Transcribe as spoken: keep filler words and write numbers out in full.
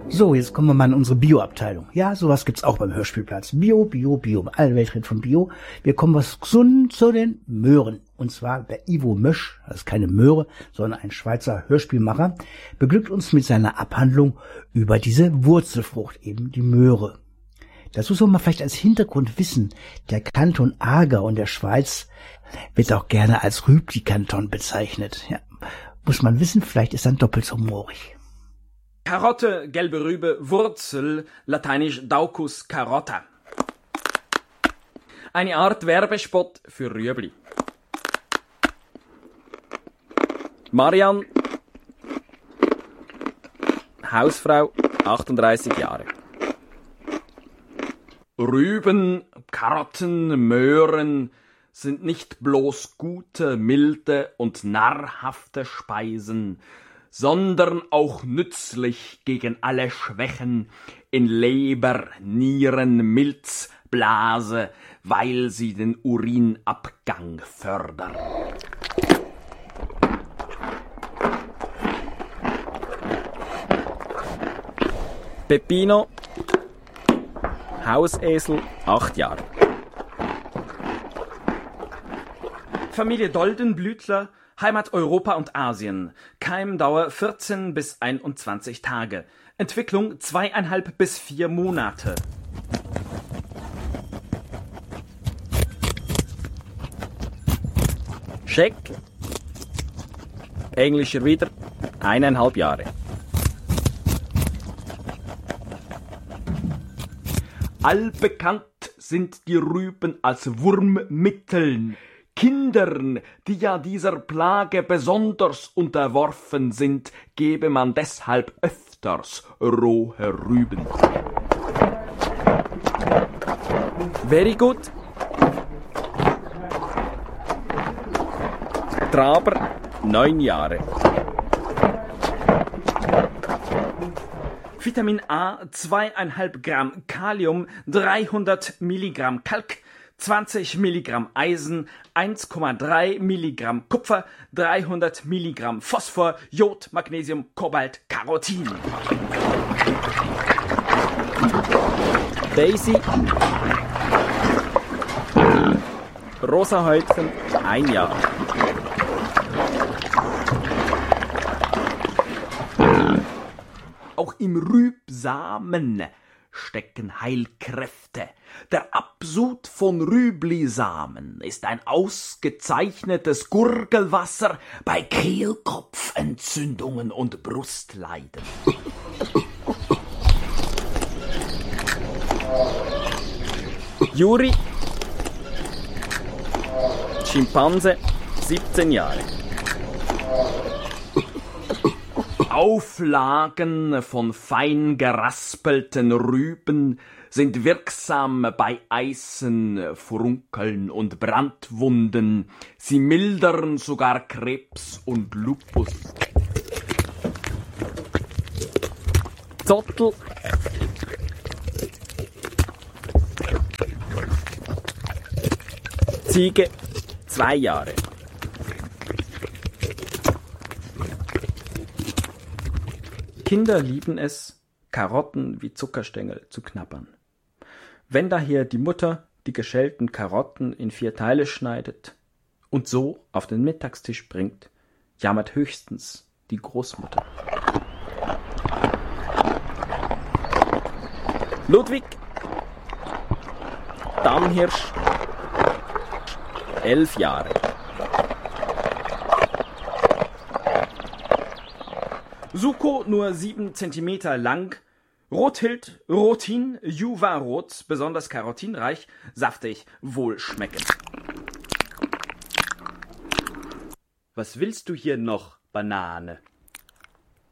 So, jetzt kommen wir mal in unsere Bio-Abteilung. Ja, sowas gibt's auch beim Hörspielplatz. Bio, Bio, Bio. Alle Welt redet von Bio. Wir kommen was gesund zu den Möhren. Und zwar der Ivo Mösch, das ist keine Möhre, sondern ein Schweizer Hörspielmacher, beglückt uns mit seiner Abhandlung über diese Wurzelfrucht, eben die Möhre. Dazu soll man vielleicht als Hintergrund wissen, der Kanton Aargau in der Schweiz wird auch gerne als Rübli-Kanton bezeichnet. Ja, muss man wissen, vielleicht ist dann doppelt so humorig. Karotte, gelbe Rübe, Wurzel, lateinisch Daucus carota. Eine Art Werbespot für Rüebli. Marianne, Hausfrau, achtunddreißig Jahre. Rüben, Karotten, Möhren sind nicht bloß gute, milde und nahrhafte Speisen, sondern auch nützlich gegen alle Schwächen in Leber, Nieren, Milz, Blase, weil sie den Urinabgang fördern. Peppino, Hausesel, acht Jahre. Familie Doldenblütler, Heimat Europa und Asien. Keimdauer vierzehn bis einundzwanzig Tage. Entwicklung zweieinhalb bis vier Monate. Scheck, englischer wieder, eineinhalb Jahre. Allbekannt sind die Rüben als Wurmmitteln. Kindern, die ja dieser Plage besonders unterworfen sind, gebe man deshalb öfters rohe Rüben. Very good. Traber, neun Jahre. Vitamin A, zweieinhalb Gramm Kalium, dreihundert Milligramm Kalk, zwanzig Milligramm Eisen, eins Komma drei Milligramm Kupfer, dreihundert Milligramm Phosphor, Jod, Magnesium, Kobalt, Carotin. Daisy, rosa Häutchen, ein Jahr. Auch im Rübsamen stecken Heilkräfte. Der Absud von Rüblisamen ist ein ausgezeichnetes Gurgelwasser bei Kehlkopfentzündungen und Brustleiden. Juri, Schimpanse, siebzehn Jahre. Auflagen von fein geraspelten Rüben sind wirksam bei Eisen, Furunkeln und Brandwunden. Sie mildern sogar Krebs und Lupus. Zottel, Ziege, zwei Jahre. Kinder lieben es, Karotten wie Zuckerstängel zu knabbern. Wenn daher die Mutter die geschälten Karotten in vier Teile schneidet und so auf den Mittagstisch bringt, jammert höchstens die Großmutter. Ludwig, Damhirsch, elf Jahre. Suko nur sieben Zentimeter lang, Rothild, Rotin, Juvarot, besonders karotinreich, saftig, wohlschmeckend. Was willst du hier noch, Banane?